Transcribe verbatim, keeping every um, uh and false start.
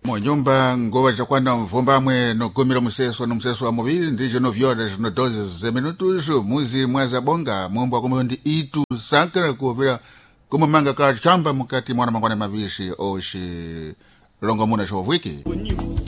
Monyumba ngova chakwanda mvumbamwe no gumira museso no museso wa mobili ndijo no vyoda no doze zeminutos muzi mwaza bonga mumbo akomo ndi itu sankara kuvira kuma manga ka chamba mukati mwana mangwana mavishi oshi longo muna shovwiki